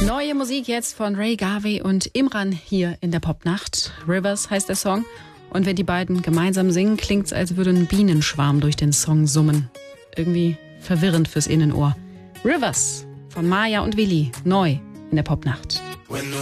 Neue Musik jetzt von Ray Garvey und Imran hier in der Popnacht. Rivers heißt der Song. Und wenn die beiden gemeinsam singen, klingt's, als würde ein Bienenschwarm durch den Song summen. Irgendwie verwirrend fürs Innenohr. Rivers von Maya und Willi, neu in der Popnacht.